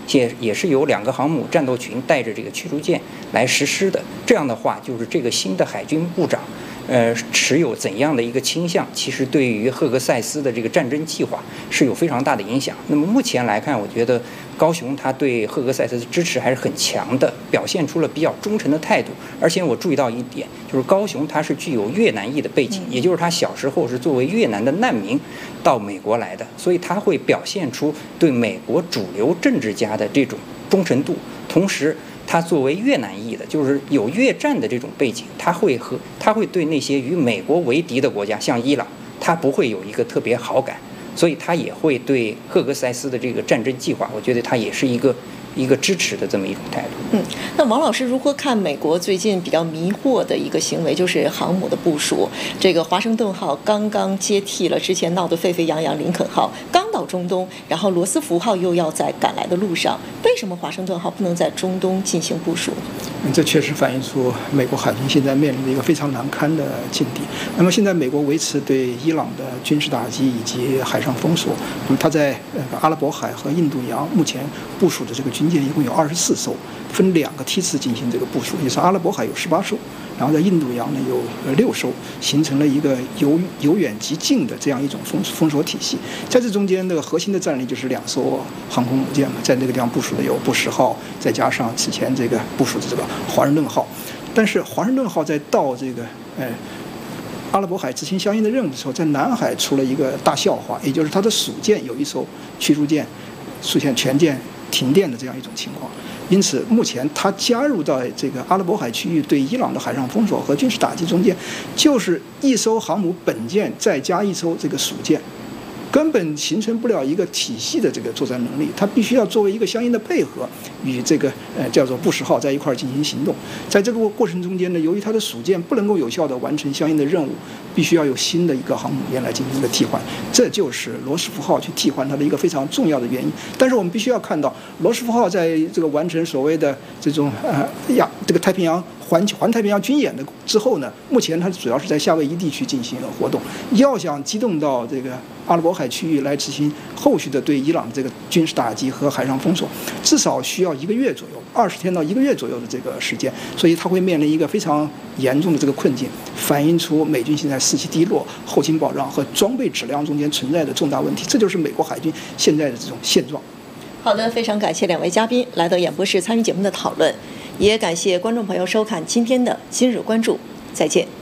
也是由2个航母战斗群带着这个驱逐舰来实施的。这样的话，就是这个新的海军部长，持有怎样的一个倾向，其实对于赫格塞斯的这个战争计划是有非常大的影响。那么目前来看，我觉得高雄他对赫格塞斯的支持还是很强的，表现出了比较忠诚的态度。而且我注意到一点，就是高雄他是具有越南裔的背景，也就是他小时候是作为越南的难民到美国来的，所以他会表现出对美国主流政治家的这种忠诚度。同时，他作为越南裔的，就是有越战的这种背景，他会对那些与美国为敌的国家，像伊朗，他不会有一个特别好感，所以他也会对赫格塞斯的这个战争计划，我觉得他也是一个支持的这么一种态度。 那王老师如何看美国最近比较迷惑的一个行为，就是航母的部署？这个华盛顿号刚刚接替了之前闹得沸沸扬扬林肯号，刚到中东，然后罗斯福号又要在赶来的路上，为什么华盛顿号不能在中东进行部署？ 这确实反映出美国海军现在面临的一个非常难堪的境地。那么现在美国维持对伊朗的军事打击以及海上封锁，那么它在阿拉伯海和印度洋目前部署的这个军舰一共有24艘，分2个梯次进行这个部署，也是阿拉伯海有18艘，然后在印度洋呢有6艘，形成了一个由远及近的这样一种封锁体系。在这中间，那个核心的战力就是2艘航空母舰嘛，在那个地方部署的有布什号，再加上此前这个部署的这个华盛顿号。但是华盛顿号在到这个阿拉伯海执行相应的任务的时候，在南海出了一个大笑话，也就是它的属舰有1艘驱逐舰出现全舰停电的这样一种情况。因此目前它加入到这个阿拉伯海区域对伊朗的海上封锁和军事打击中间，就是1艘航母本舰再加1艘这个属舰，根本形成不了一个体系的这个作战能力，它必须要作为一个相应的配合，与这个叫做布什号在一块进行行动。在这个过程中间呢，由于它的属舰不能够有效地完成相应的任务，必须要有新的一个航母舰来进行一个替换，这就是罗斯福号去替换它的一个非常重要的原因。但是我们必须要看到，罗斯福号在这个完成所谓的这种这个太平洋环太平洋军演的之后呢，目前它主要是在夏威夷地区进行活动。要想机动到这个阿拉伯海区域来执行后续的对伊朗的这个军事打击和海上封锁，至少需要1个月左右，20天到1个月左右的这个时间，所以它会面临一个非常严重的这个困境，反映出美军现在士气低落、后勤保障和装备质量中间存在的重大问题，这就是美国海军现在的这种现状。 好的，非常感谢2位嘉宾来到演播室参与节目的讨论，也感谢观众朋友收看今天的今日关注，再见。